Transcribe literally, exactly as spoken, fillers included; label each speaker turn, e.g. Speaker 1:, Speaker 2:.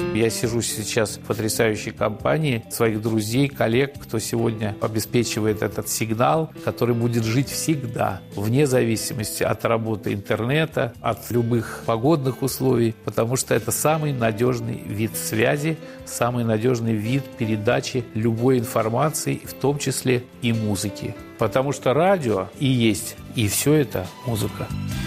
Speaker 1: Я сижу сейчас в потрясающей компании своих друзей, коллег, кто сегодня обеспечивает этот сигнал, который будет жить всегда, вне зависимости от работы интернета, от любых погодных условий, потому что это самый надежный вид связи, самый надежный вид передачи любой информации, в том числе и музыки. Потому что радио и есть, и все это музыка.